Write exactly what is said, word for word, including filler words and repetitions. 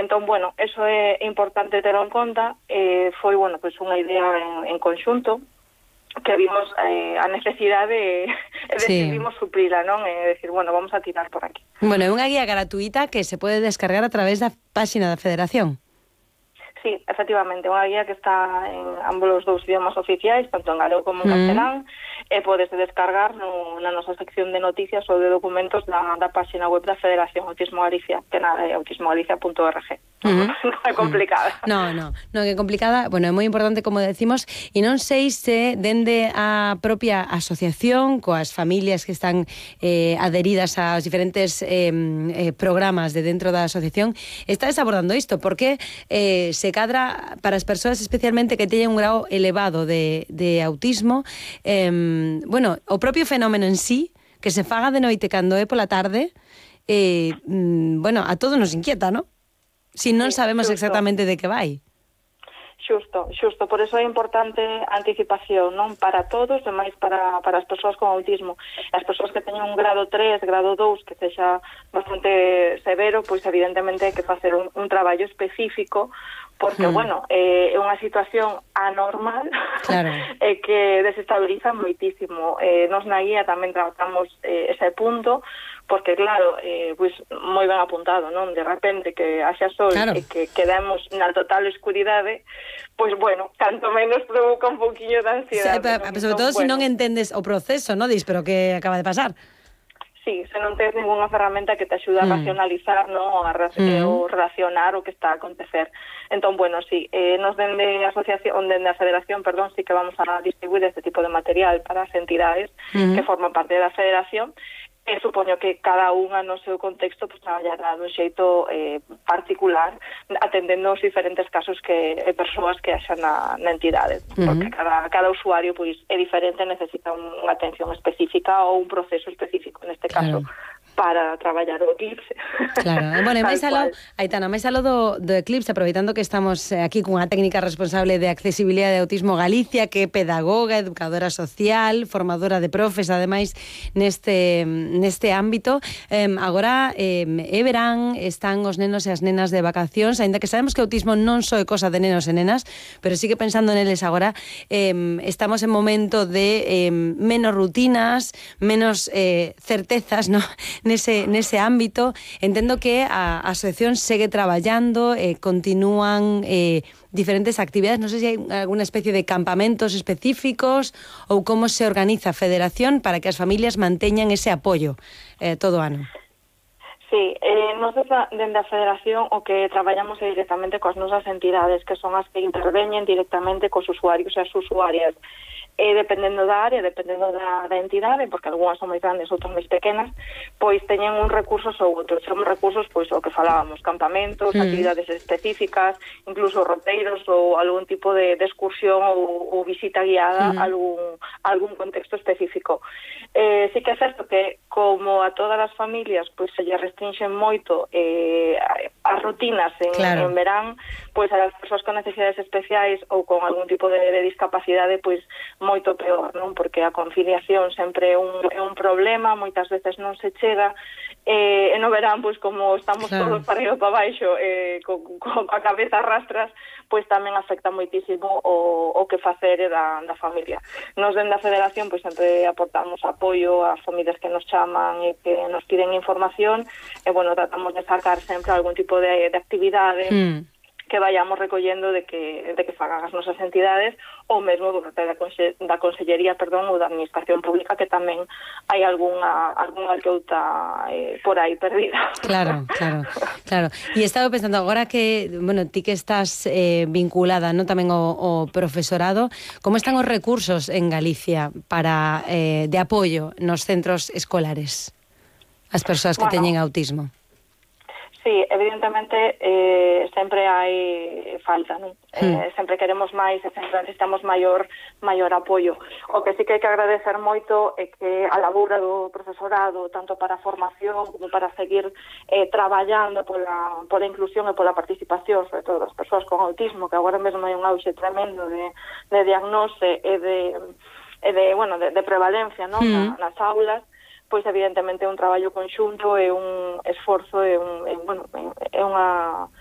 Entón, bueno, eso é importante terlo en conta. Eh, foi, bueno, pois unha idea en, en conxunto que vimos eh, a necesidade e Sí. decidimos suprila, non? E decir, bueno, vamos a tirar por aquí. Bueno, é unha guía gratuita que se pode descargar a través da páxina da Federación. Sí, efectivamente, unha guía que está en ambos os dous idiomas oficiais, tanto en galego como en Mm. castelán, e podes descargar no, na nosa sección de noticias ou de documentos da, da páxina web da Federación Autismo Galicia, que na é autismo galicia punto org. Mm. Non é complicada. No, no, non é complicada. Bueno, é moi importante, como decimos, e non sei se dende a propia asociación, coas familias que están eh, adheridas aos diferentes eh, eh, programas de dentro da asociación, estás abordando isto, porque eh, se cadra para as persoas especialmente que teñen un grau elevado de, de autismo, eh, bueno, o propio fenómeno en sí, que se faga de noite cando é pola tarde, eh, mm, bueno, a todos nos inquieta, non? Si non Sí, sabemos xusto. exactamente de que vai. Xusto, xusto, por eso é importante a anticipación, non? Para todos, e máis para, para as persoas con autismo. As persoas que teñen un grado tres, grado dous, que sexa bastante severo, pois evidentemente hai que facer un, un traballo específico, porque, Hmm. bueno, eh, é unha situación anormal Claro. e que desestabiliza moitísimo. Eh, nos na guía tamén tratamos eh, ese punto, porque claro, eh, pois moi ben apuntado, non? De repente que haxa sol Claro. e que quedemos na total escuridade, pois bueno, canto menos provoca un pouquiño de ansiedade. Se, pa, non? sobre Entón, todo se bueno, non entendes o proceso, ¿no? Dis, pero que acaba de pasar? Sí, se non tens ninguna ferramenta que te axude a Mm. racionalizar, no, a ra- Mm. ou relacionar o que está a acontecer. Entón, bueno, sí, eh, nos dende a asociación, dende a federación, perdón, sí que vamos a distribuir este tipo de material para as entidades Mm. que forman parte da federación. E supoño que cada unha no seu contexto pues, traballará dun xeito eh, particular, atendendo os diferentes casos que e persoas que haxa na, na entidade, Uh-huh. porque cada, cada usuario pues, é diferente, necesita un, unha atención específica ou un proceso específico, neste caso, Claro. para traballar o eclipse. Claro, e, bueno, e Tal máis aló, cual. Aitana, máis aló do, do Eclipse, aproveitando que estamos eh, aquí cunha técnica responsable de accesibilidade de Autismo Galicia, que é pedagoga, educadora social, formadora de profes, ademais, neste, neste ámbito. Eh, agora, eh, é verán, están os nenos e as nenas de vacacións, aínda que sabemos que o autismo non só é cosa de nenos e nenas, pero sí que pensando neles agora, eh, estamos en momento de eh, menos rutinas, menos eh, certezas, ¿no? Nese, nese ámbito. Entendo que a, a asociación segue traballando, eh, continúan eh, diferentes actividades, non sei se hai alguna especie de campamentos específicos ou como se organiza a federación para que as familias manteñan ese apoio eh, todo o ano. Sí, eh, nós dende a federación o que traballamos é directamente coas nosas entidades, que son as que interveñen directamente cos usuarios e as usuarias. E dependendo da área, dependendo da, da entidade, porque algunhas son máis grandes, outras máis pequenas, pois teñen uns recursos ou outros. Son recursos, pois, o que falábamos, campamentos, Mm. actividades específicas, incluso roteiros ou algún tipo de, de excursión ou, ou visita guiada Mm. a algún, a algún contexto específico. Eh, sí que é certo que, como a todas as familias, pois se lle restringen moito eh, as rutinas en, Claro. en verán, pois as persoas con necesidades especiais ou con algún tipo de, de discapacidade, pois moito peor, non? Porque a conciliación sempre é un, é un problema, moitas veces non se chega, e, e no verán, pois como estamos Claro. todos para ir para baixo, eh, co, co, a cabeza a rastras, pois tamén afecta moitísimo o, o que facer da, da familia. Nos dende a federación, pois sempre aportamos apoio ás familias que nos chaman e que nos piden información, e, bueno, tratamos de sacar sempre algún tipo de, de actividade, Mm. que vayamos recollendo de que de que fagan as nosas entidades ou mesmo do parte da, conse, da Consellería, perdón, ou da Administración Pública, que tamén hai algunha algunha que outra eh, por aí perdida. Claro, claro, claro. E estaba pensando agora que, bueno, ti que estás eh, vinculada, non, tamén o, o profesorado, como están os recursos en Galicia para eh, de apoio nos centros escolares as persoas que Bueno. teñen autismo? Sí, evidentemente eh, sempre hai falta, non? Eh, sempre queremos máis e sempre necesitamos maior maior apoio. O que sí que hai que agradecer moito é que a labura do profesorado, tanto para a formación como para seguir eh, traballando pola, pola inclusión e pola participación, sobre todo das persoas con autismo, que agora mesmo hai un auxe tremendo de, de diagnose e de, e de, bueno, de, de prevalencia, non? Mm. Na, nas aulas, pois evidentemente é un traballo conxunto, é un esforzo, é un, é, bueno, é unha